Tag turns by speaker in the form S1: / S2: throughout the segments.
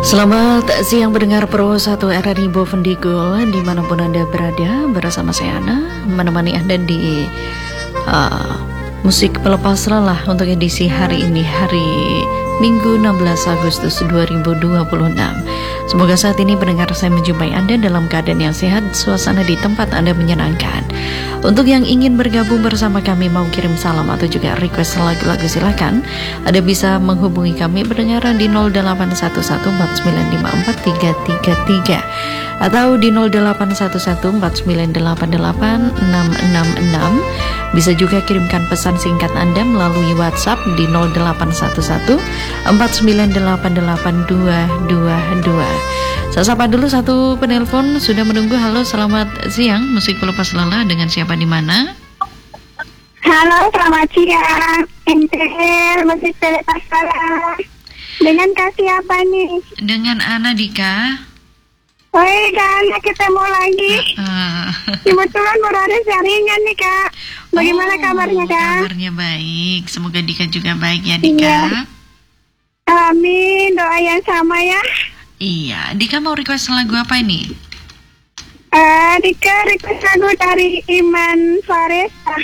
S1: Selamat siang pendengar Pro 1 RRI Bovendigul dimanapun Anda berada, bersama saya Ana menemani Anda di musik pelepas lelah untuk edisi hari ini, hari Minggu 16 Agustus 2026. Semoga saat ini pendengar saya menjumpai Anda dalam keadaan yang sehat, suasana di tempat Anda menyenangkan. Untuk yang ingin bergabung bersama kami, mau kirim salam atau juga request lagu-lagu, silakan. Anda bisa menghubungi kami pendengar di 0811495433 atau di 081149888666. Bisa juga kirimkan pesan singkat Anda melalui WhatsApp di 081149888222. Saya sapa dulu satu penelpon sudah menunggu. Halo, selamat siang. Musik pelepas lelah dengan siapa di mana?
S2: Halo, selamat siang. NTL musik pelepas lelah. Dengan Kak siapa nih?
S1: Dengan Ana Dika.
S2: Woi, Kak, ketemu lagi. Kebetulan baru ada jaringan nih, Kak. Bagaimana kabarnya, Kak?
S1: Kabarnya baik. Semoga Dika juga baik ya, Dika.
S2: Iya. Amin, doa yang sama ya.
S1: Iya, Dika mau request lagu apa ini?
S2: Dika request lagu dari Iman Faresa.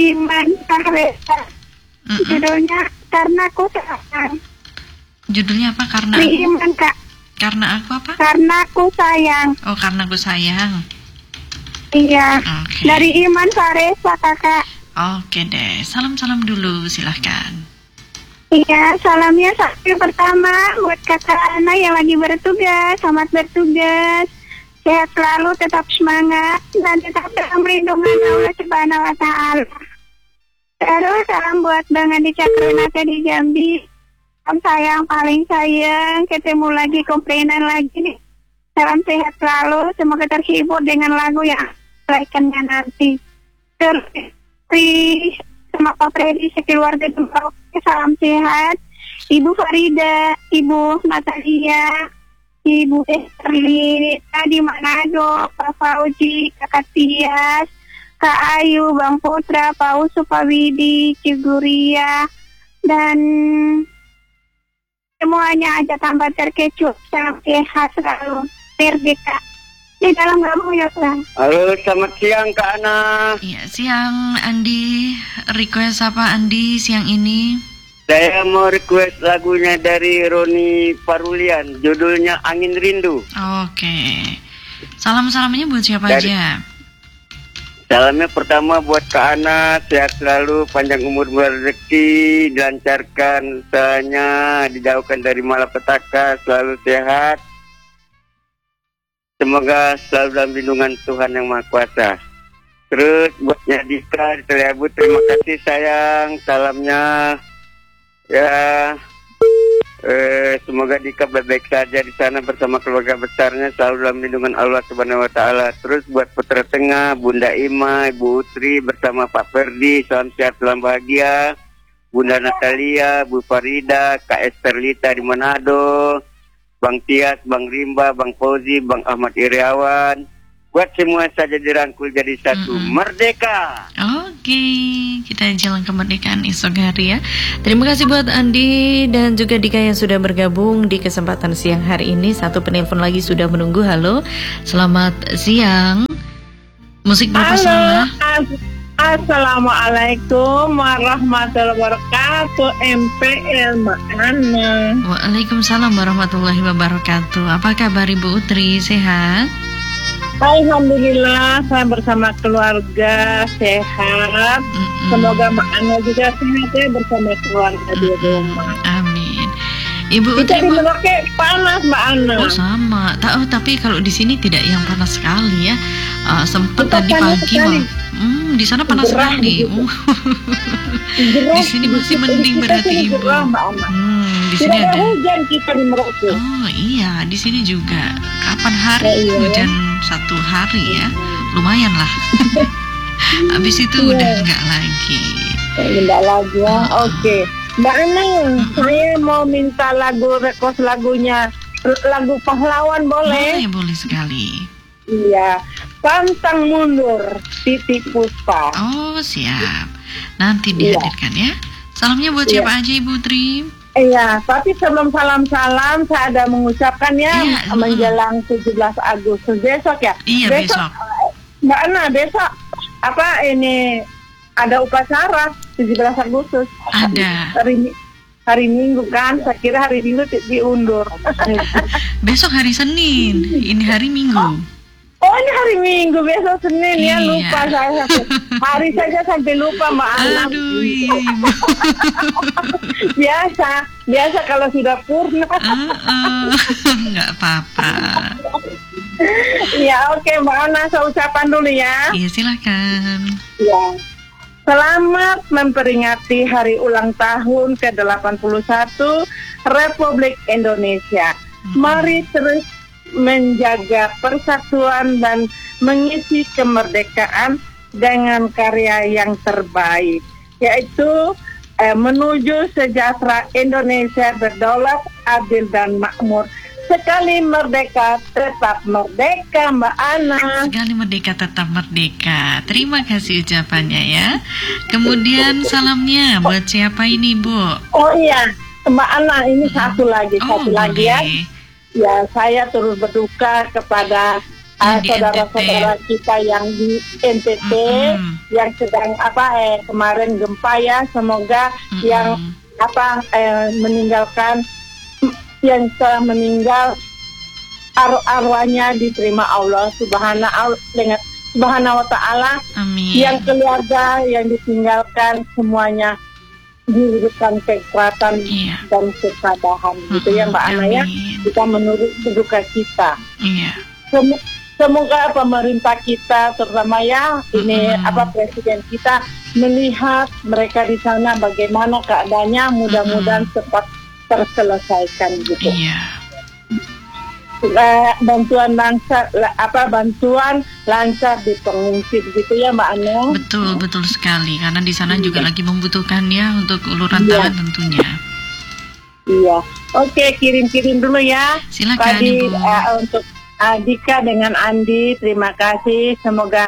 S2: Judulnya Karena Aku Sayang.
S1: Judulnya apa? Karena
S2: Di Iman, Kak.
S1: Karena aku apa?
S2: Karena Aku Sayang.
S1: Oh, Karena Aku Sayang.
S2: Iya.
S1: Okay.
S2: Dari Iman Faresa, Kakak.
S1: Oke deh, salam-salam dulu, silahkan.
S2: Iya, salamnya yang pertama buat kakak Ana yang lagi bertugas. Selamat bertugas, sehat selalu, tetap semangat, dan tetap dalam lindungan Allah Subhanahu wa Ta'ala. Terus salam buat Bang Adi Cakronata di Jambi. Salam sayang, paling sayang, ketemu lagi, komplainan lagi nih. Salam sehat selalu, semoga terhibur dengan lagu yang laikannya nanti. Terus sama Pak Freddy sekeluarga Jumpa, salam sehat. Ibu Farida, Ibu Natalia, Ibu Esterli di Manado, Pak Fauji, Kakak Tias, Kak Ayu, Bang Putra, Pak Usu, Pak Widi, Ciguria, dan semuanya aja tambah terkecup. Salam sehat selalu, merdeka di dalam gabung ya, Kak.
S3: Halo, selamat siang Kak Ana.
S1: Iya, siang Andi. Request apa Andi siang ini?
S3: Saya mau request lagunya dari Roni Parulian, judulnya Angin Rindu.
S1: Oke. Salam-salamnya buat siapa aja?
S3: Salamnya pertama buat Kak Ana, sehat selalu, panjang umur berrezeki, dilancarkan usahanya, dijauhkan dari malapetaka, selalu sehat. Semoga selalu dalam lindungan Tuhan Yang Maha Kuasa. Terus buatnya Dika di Teliabu, terima kasih sayang, salamnya. Ya, semoga Dika baik-baik saja di sana bersama keluarga besarnya, selalu dalam lindungan Allah Subhanahu wa Ta'ala. Terus buat Putra Tengah, Bunda Ima, Ibu Utri bersama Pak Ferdi, salam sehat, salam bahagia. Bunda Natalia, Bu Farida, Kak Esterlita di Manado, Bang Tias, Bang Rimba, Bang Fauzi, Bang Ahmad Iriawan. Buat semua saja dirangkul jadi satu. Merdeka.
S1: Oke, kita jalan kemerdekaan esok hari ya. Terima kasih buat Andi dan juga Dika yang sudah bergabung di kesempatan siang hari ini. Satu penelpon lagi sudah menunggu. Halo, selamat siang. Musik berpasangan.
S4: Assalamualaikum warahmatullahi wabarakatuh. MPL Ma'ana.
S1: Waalaikumsalam warahmatullahi wabarakatuh. Apa kabar Ibu Utri? Sehat?
S4: Alhamdulillah, saya bersama keluarga sehat. Semoga Ma'ana juga sehat ya bersama keluarga di rumah.
S1: Amin. Ibu
S4: Utri di Merauke panas Mbak Ana.
S1: Oh sama. Tahu, tapi kalau di sini tidak yang panas sekali ya. Sempat tadi pagi di sana panas sekali. Di sini masih mending berarti Ibu. Di sini ada
S4: hujan kita di Merauke.
S1: Oh iya, di sini juga. Kapan hari hujan satu hari ya, lumayan lah. Habis itu udah enggak lagi.
S4: Enggak lagi ya. Oke. Mbak Ana, saya mau minta request lagunya, lagu Pahlawan boleh?
S1: Boleh sekali.
S4: Iya, Pantang Mundur, Titi Puspa.
S1: Oh siap, nanti dihadirkan ya. Salamnya buat siapa aja Ibu Tri?
S4: Iya, tapi sebelum salam-salam saya ada mengucapkan ya,
S1: Iya,
S4: menjelang 17 Agustus besok ya.
S1: Iya, besok.
S4: Mbak Ana, besok apa ini ada upacara 17 Agustus.
S1: Ada.
S4: Hari Minggu kan, saya kira hari Minggu diundur.
S1: Besok hari Senin, ini hari Minggu.
S4: Oh, ini hari Minggu, besok Senin ya,
S1: Iya.
S4: lupa saya. Hari saja sampai lupa Mbak Ana.
S1: Aduh, Ibu.
S4: Biasa kalau sudah purna.
S1: Nggak apa-apa.
S4: Ya, oke Mbak Ana, saya ucapan dulu ya.
S1: Iya, silakan.
S4: Ya. Selamat memperingati hari ulang tahun ke-81 Republik Indonesia. Mari terus menjaga persatuan dan mengisi kemerdekaan dengan karya yang terbaik, yaitu menuju sejahtera Indonesia berdaulat, adil dan makmur. Sekali merdeka, tetap merdeka, Mbak Ana.
S1: Sekali merdeka tetap merdeka. Terima kasih ucapannya ya. Kemudian salamnya buat siapa ini, Bu?
S4: Oh iya, Mbak Ana, ini satu lagi
S1: boleh.
S4: ya. Ya, saya turut berduka kepada
S1: Yang di
S4: saudara-saudara kita yang di NTT yang sedang kemarin gempa ya. Semoga yang meninggalkan, yang telah meninggal arwahnya diterima Allah Subhanahu wa Ta'ala.
S1: Amin.
S4: Yang keluarga yang ditinggalkan semuanya diberikan kekuatan dan kesabaran gitu ya Mbak Ana ya. Kita menurut berduka kita.
S1: Iya.
S4: Semoga pemerintah kita terutama ya presiden kita melihat mereka di sana bagaimana keadaannya, mudah-mudahan cepat terselesaikan gitu.
S1: Iya.
S4: Bantuan lancar di pengungsi begitu ya Mbak Ana.
S1: Betul sekali, karena di sana juga lagi membutuhkan ya untuk uluran tangan tentunya.
S4: Iya. Oke, kirim dulu ya.
S1: Silakan,
S4: Tadi
S1: Ibu.
S4: untuk Dika dengan Andi, terima kasih. Semoga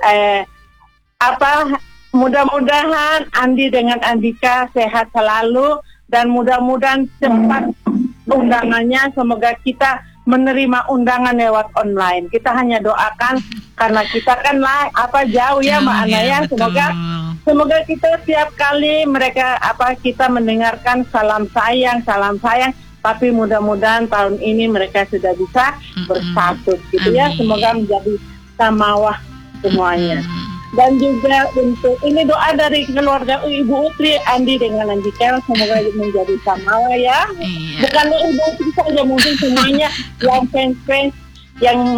S4: mudah-mudahan Andi dengan Andika sehat selalu dan mudah-mudahan cepat undangannya. Semoga kita menerima undangan lewat online. Kita hanya doakan karena kita kan jauh ya Mbak Ana ya. Semoga kita setiap kali kita mendengarkan salam sayang, tapi mudah-mudahan tahun ini mereka sudah bisa bersatu gitu ya. Semoga menjadi samawah semuanya. Dan juga untuk ini doa dari keluarga Ibu Utri, Andi dengan Andika, semoga menjadi samawah ya. Bukan Ibu Utri saja, mungkin semuanya yang fans yang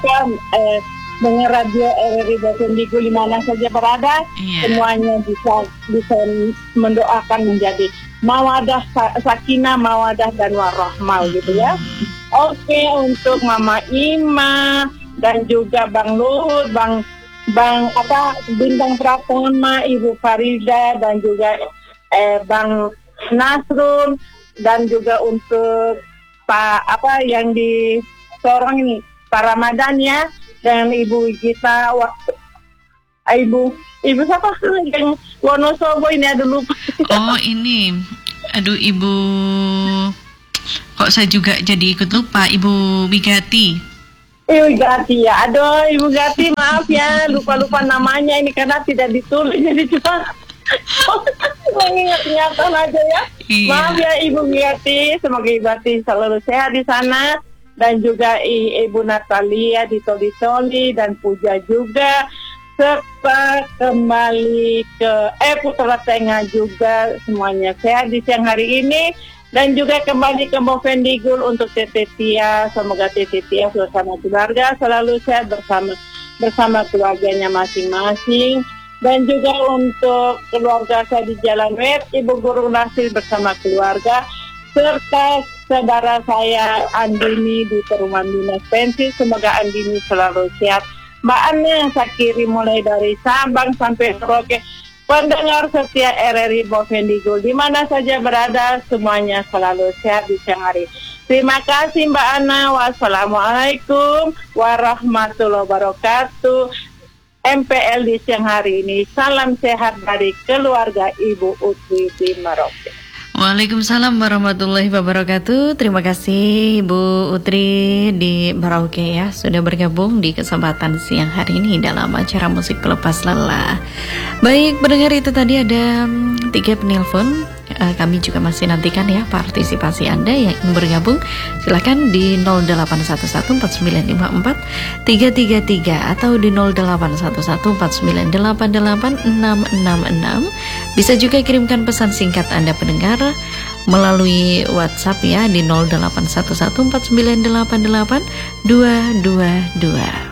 S4: dengar radio RRI Bovendigul di mana saja berada, semuanya bisa mendoakan menjadi mawadah, sakinah, mawadah dan warahmah gitu ya. Oke, untuk Mama Ima dan juga Bang Luhut, Bang Bintang Pratama, Ibu Farida dan juga Bang Nasrun, dan juga untuk Pak yang di Sorong ini Pak Ramadan ya, dan Ibu kita Ibu siapa yang Wonosobo ini, lupa.
S1: Oh ini, Ibu, kok saya juga jadi ikut lupa, Ibu Wigati.
S4: Ibu Gati ya, aduh Ibu Gati maaf ya, lupa namanya ini karena tidak ditulis, jadi cuma mengingat-ingatan aja ya. Maaf ya Ibu Gati, semoga Ibu Gati selalu sehat di sana, dan juga Ibu Natalia di Toli dan Puja juga, serta kembali ke Putra Tengah juga, semuanya sehat di siang hari ini. Dan juga kembali ke Bovendigul untuk Tete Tia, semoga Tete Tia bersama keluarga selalu sehat bersama keluarganya masing-masing. Dan juga untuk keluarga saya di Jalan Web, Ibu Guru Nasir bersama keluarga, serta saudara saya Andini di Perumahan Dinas Pensi, semoga Andini selalu sehat. Mbak Ana, saya kirim mulai dari Sabang sampai Merauke. Pendengar setia RRI Bovendigul di mana saja berada, semuanya selalu sehat di siang hari. Terima kasih Mbak Ana. Wassalamualaikum warahmatullahi wabarakatuh. MPL di siang hari ini. Salam sehat dari keluarga Ibu Utri di Merauke.
S1: Waalaikumsalam warahmatullahi wabarakatuh. Terima kasih Bu Utri di Merauke ya, sudah bergabung di kesempatan siang hari ini dalam acara musik pelepas lelah. Baik, pendengar, itu tadi ada 3 penelpon. Kami juga masih nantikan ya partisipasi Anda yang ingin bergabung. Silakan di 08114954-333 atau di 081149888666. Bisa juga kirimkan pesan singkat Anda pendengar melalui WhatsApp ya di 081149882222.